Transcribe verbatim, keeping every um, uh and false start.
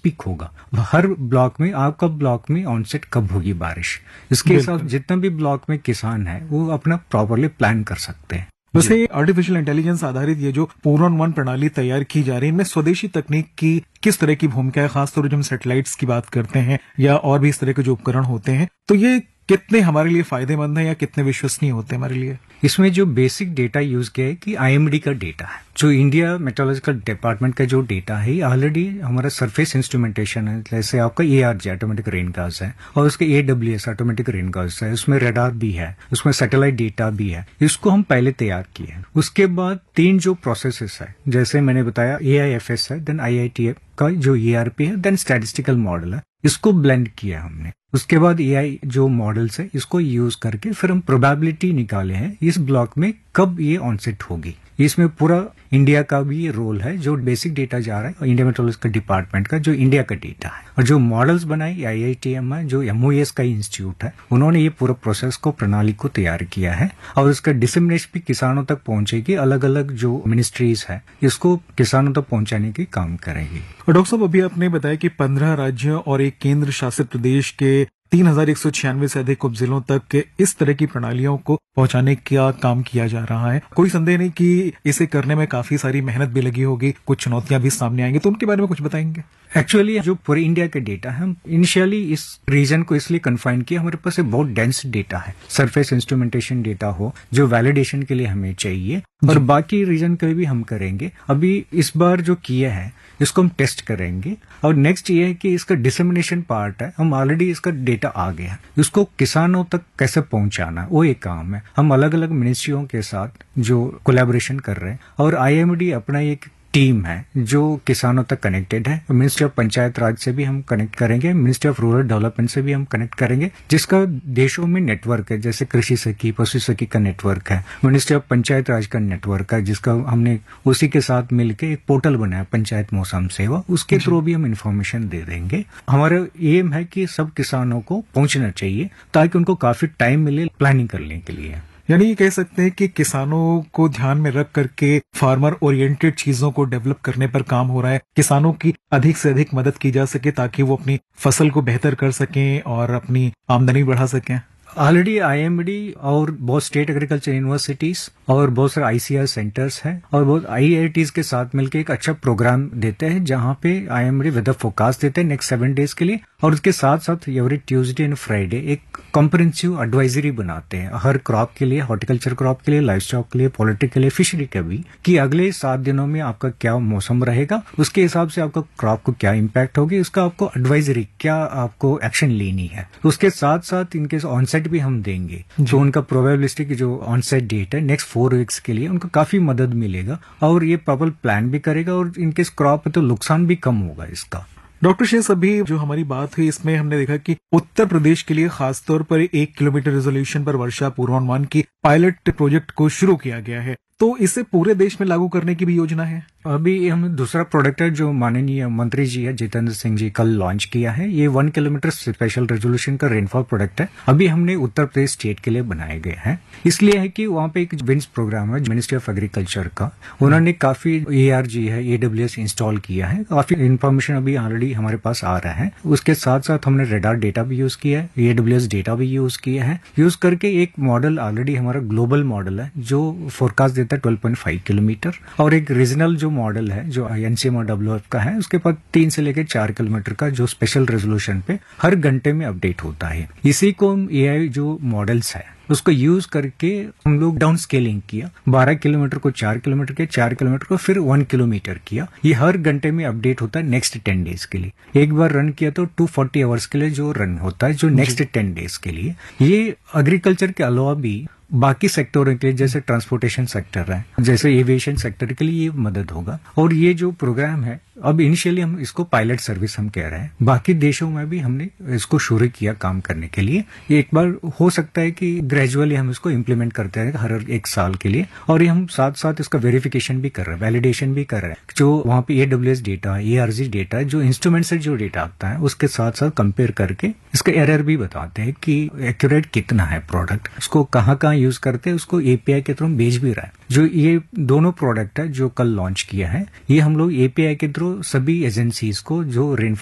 Peak होगा। हर block में आपका ब्लॉक में ऑनसेट कब होगी बारिश, इसके हिसाब से जितना भी ब्लॉक में किसान है वो अपना प्रॉपरली प्लान कर सकते हैं। वैसे आर्टिफिशियल इंटेलिजेंस आधारित ये जो पूर्वानुमान प्रणाली तैयार की जा रही है, इनमें स्वदेशी तकनीक की किस तरह की भूमिका है? खासतौर पर जब हम सैटेलाइट्स की बात करते हैं या और भी इस तरह के जो उपकरण होते हैं, तो ये कितने हमारे लिए फायदेमंद है या कितने विश्वसनीय होते हैं हमारे लिए? इसमें जो बेसिक डेटा यूज किया है कि आईएमडी का डेटा है, जो इंडिया मेट्रोलॉजिकल डिपार्टमेंट का जो डेटा है, ऑलरेडी हमारा सरफेस इंस्ट्रूमेंटेशन है, जैसे आपका एआरजी ऑटोमेटिक रेन गॉज है और उसके एडब्ल्यूएस ऑटोमेटिक रेन गॉज है, उसमें रडार भी है, उसमें सैटेलाइट डेटा भी है, इसको हम पहले तैयार किए हैं। उसके बाद तीन जो प्रोसेसेस है, जैसे मैंने बताया एआईएफएस है, देन आईआईटीएफ का जो ईआरपी है, देन स्टैटिस्टिकल मॉडल है, इसको ब्लेंड किया हमने। उसके बाद एआई जो मॉडल्स है इसको यूज करके फिर हम प्रोबेबिलिटी निकाले हैं इस ब्लॉक में कब ये ऑनसेट होगी। इसमें पूरा इंडिया का भी रोल है, जो बेसिक डेटा जा रहा है इंडिया मेट्रोलॉजिकल डिपार्टमेंट का, जो इंडिया का डेटा है, और जो मॉडल्स बनाई आईआईटीएम है, जो एमओएस का इंस्टीट्यूट है, उन्होंने ये पूरा प्रोसेस को प्रणाली को तैयार किया है और उसका डिसेमिनेशन भी किसानों तक पहुंचेगी। अलग अलग जो मिनिस्ट्रीज है इसको किसानों तक पहुंचाने की काम करेगी। और डॉक्टर साहब, अभी आपने बताया कि पंद्रह राज्यों और एक केंद्र शासित प्रदेश के तीन हजार एक सौ छियानवे से अधिक उपजिलों तक इस तरह की प्रणालियों को पहुंचाने का काम किया जा रहा है। कोई संदेह नहीं कि इसे करने में काफी सारी मेहनत भी लगी होगी, कुछ चुनौतियां भी सामने आएंगी, तो उनके बारे में कुछ बताएंगे? एक्चुअली जो पूरे इंडिया का डेटा है, हम इनिशियली इस रीजन को इसलिए कन्फाइन किया, हमारे पास बहुत डेंस डेटा है, सरफेस इंस्ट्रूमेंटेशन डेटा हो जो वैलिडेशन के लिए हमें चाहिए, और बाकी रीजन के लिए भी हम करेंगे। अभी इस बार जो किया है इसको हम टेस्ट करेंगे, और नेक्स्ट ये है कि इसका डिसेमिनेशन पार्ट है, हम ऑलरेडी इसका डेटा आ गया है, उसको किसानों तक कैसे पहुंचाना वो एक काम है। हम अलग अलग मिनिस्ट्रियों के साथ जो कोलैबोरेशन कर रहे हैं, और आईएमडी अपना एक टीम है जो किसानों तक कनेक्टेड है। मिनिस्ट्री ऑफ पंचायत राज से भी हम कनेक्ट करेंगे, मिनिस्ट्री ऑफ रूरल डेवलपमेंट से भी हम कनेक्ट करेंगे, जिसका देशों में नेटवर्क है, जैसे कृषि सखी, पशु सखी का नेटवर्क है, मिनिस्ट्री ऑफ पंचायत राज का नेटवर्क है, जिसका हमने उसी के साथ मिलकर एक पोर्टल बनाया पंचायत मौसम सेवा, उसके थ्रू भी हम इन्फॉर्मेशन दे देंगे। हमारा एम है कि सब किसानों को पहुंचना चाहिए ताकि उनको काफी टाइम मिले प्लानिंग करने के लिए। यानी ये कह सकते हैं कि किसानों को ध्यान में रख करके फार्मर ओरिएंटेड चीजों को डेवलप करने पर काम हो रहा है, किसानों की अधिक से अधिक मदद की जा सके ताकि वो अपनी फसल को बेहतर कर सकें और अपनी आमदनी बढ़ा सकें। ऑलरेडी आईएमडी और बहुत स्टेट एग्रीकल्चर यूनिवर्सिटीज और बहुत सारे आईसीआर सेंटर्स हैं और बहुत आईआईटीज के साथ मिलकर एक अच्छा प्रोग्राम देते हैं, जहां पे आईएमडी वेदर फोरकास्ट देते हैं नेक्स्ट सेवन डेज के लिए, और उसके साथ साथ एवरी ट्यूसडे एंड फ्राइडे एक कॉम्प्रिहेंसिव एडवाइजरी बनाते हैं हर क्रॉप के लिए, हॉर्टिकल्चर क्रॉप के लिए, लाइफ स्टॉक के लिए, पोल्ट्री के लिए, फिशरी के भी, कि अगले सात दिनों में आपका क्या मौसम रहेगा, उसके हिसाब से आपका क्रॉप को क्या इम्पैक्ट होगी, उसका आपको एडवाइजरी क्या आपको एक्शन लेनी है। उसके साथ साथ इनके ऑनसेट भी हम देंगे, जो उनका प्रोबेबिलिस्टिक जो ऑनसेट डेट है नेक्स्ट फोर वीक्स के लिए, उनको काफी मदद मिलेगा और ये प्रॉपर प्लान भी करेगा, और इनके क्रॉप तो नुकसान भी कम होगा इसका। डॉक्टर शेष, अभी जो हमारी बात हुई इसमें हमने देखा कि उत्तर प्रदेश के लिए खासतौर पर एक किलोमीटर रेजोल्यूशन पर वर्षा पूर्वानुमान की पायलट प्रोजेक्ट को शुरू किया गया है, तो इसे पूरे देश में लागू करने की भी योजना है? अभी हम दूसरा प्रोडक्ट है जो माननीय मंत्री जी है जितेंद्र सिंह जी कल लॉन्च किया है, ये वन किलोमीटर स्पेशल रेजोल्यूशन का रेनफॉल प्रोडक्ट है। अभी हमने उत्तर प्रदेश स्टेट के लिए बनाए गए हैं, इसलिए है कि वहाँ पे एक विंड्स प्रोग्राम है मिनिस्ट्री ऑफ एग्रीकल्चर का, उन्होंने काफी एआरजी है एडब्ल्यूएस इंस्टॉल किया है, काफी इन्फॉर्मेशन अभी ऑलरेडी हमारे पास आ रहा है। उसके साथ साथ हमने रेडार डेटा भी यूज किया है, एडब्ल्यूएस डेटा भी यूज किया है, यूज करके एक मॉडल ऑलरेडी हमारा ग्लोबल मॉडल है जो फोरकास्ट देता है ट्वेल्व पॉइंट फाइव किलोमीटर, और एक रीजनल जो मॉडल है जो एनसीएम और डब्ल्यूएफ का है, उसके बाद तीन से लेकर चार किलोमीटर का जो स्पेशल रेजोल्यूशन पे हर घंटे में अपडेट होता है। इसी को हम एआई जो मॉडल्स है उसको यूज करके हम लोग डाउन स्केलिंग किया, बारह किलोमीटर को चार किलोमीटर के, चार किलोमीटर को फिर वन किलोमीटर किया। ये हर घंटे में अपडेट होता है नेक्स्ट टेन डेज के लिए। एक बार रन किया तो टू फोर्टी आवर्स के लिए जो रन होता है जो नेक्स्ट टेन डेज के लिए। ये एग्रीकल्चर के अलावा भी बाकी सेक्टरों के लिए जैसे ट्रांसपोर्टेशन सेक्टर है, जैसे एविएशन सेक्टर के लिए ये मदद होगा। और ये जो प्रोग्राम है अब इनिशियली हम इसको पायलट सर्विस हम कह रहे हैं, बाकी देशों में भी हमने इसको शुरू किया काम करने के लिए। ये एक बार हो सकता है कि ग्रेजुअली हम इसको इम्प्लीमेंट करते हैं हर एक साल के लिए, और ये हम साथ साथ इसका वेरिफिकेशन भी कर रहे हैं, वैलिडेशन भी कर रहे हैं। जो वहाँ पे एडब्ल्यूएस डेटा, एआरजी डेटा, जो इंस्ट्रूमेंट से जो डेटा आता है उसके साथ साथ कंपेयर करके इसका एरर भी बताते हैं कि एक्यूरेट कितना है प्रोडक्ट, उसको कहाँ कहाँ यूज करते हैं, उसको एपीआई के थ्रू भेज भी रहा है। जो ये दोनों प्रोडक्ट है जो कल लॉन्च किया है, ये हम लोग एपीआई के थ्रू सभी एजेंसीज को जो रेनफॉल